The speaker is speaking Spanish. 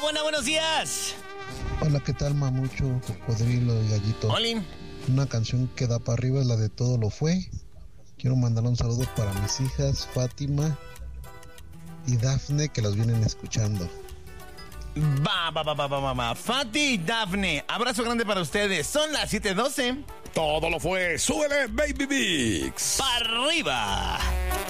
buenos días. Hola, ¿qué tal, Mamucho, Cocodrilo y Gallito? Olin. Una canción que da para arriba es la de Todo lo Fue. Quiero mandar un saludo para mis hijas Fátima y Dafne, que las vienen escuchando. Va. Fati y Dafne, abrazo grande para ustedes. Son las 7:12. Todo lo fue. Súbele, Baby Mix. ¡Para arriba!